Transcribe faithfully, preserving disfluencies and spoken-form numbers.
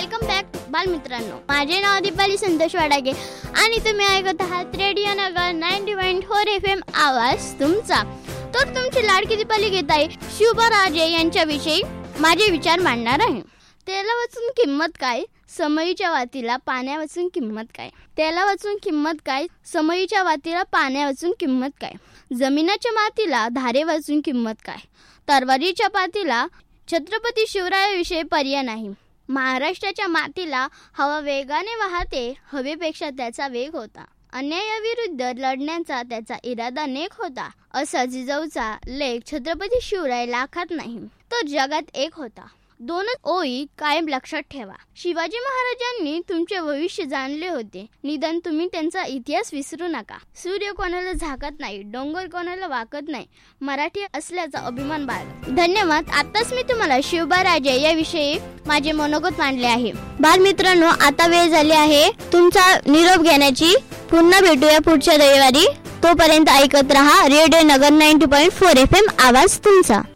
Welcome back बालमित्रांनो. माझे नाव दीपाली संतोष वाडागे आणि तुम्ही ऐकत आहात रेडिओ नगर ninety point four F M आवाज तुमचा. तर तुमची लाडकी दीपाली घेत आहे शुभराजे यांच्याविषयी माझे विचार मांडणार आहे. त्याला वाचून किंमत काय, समईच्या वातीला पाण्या वाचून किंमत काय. त्याला वाचून किंमत काय, समईच्या वातीला पाण्या वाचून किंमत काय. जमिनाच्या मातीला धारे वाचून किंमत काय. तरवारीच्या पातीला छत्रपती शिवरायाविषयी पर्याय नाही. महाराष्ट्राच्या मातीला हवा वेगाने वाहते, हवेपेक्षा त्याचा वेग होता. अन्यायाविरुद्ध लढण्याचा त्याचा इरादा नेक होता. असा जिजाऊचा लेख छत्रपती शिवराय लाखात नाही तर जगात एक होता. दोनच ओळी कायम लक्षात ठेवा. शिवाजी महाराजांनी तुमचे भविष्य जाणले होते, निदान तुम्ही त्यांचा इतिहास विसरू नका. सूर्य कोणाला झाकत नाही, डोंगर कोणाला वाकत नाही. मराठी असल्याचा अभिमान बाळगा. धन्यवाद. आताच मी तुम्हाला शिवराजे याविषयी माझे मनोगत मांडले आहे. बालमित्रांनो, आता वेळ झाली आहे तुमचा निरोप घेण्याची. पुन्हा भेटूया पुढच्या रविवारी. तोपर्यंत ऐकत रहा रेडिओ नगर ninety point four F M आवाज तुमचा.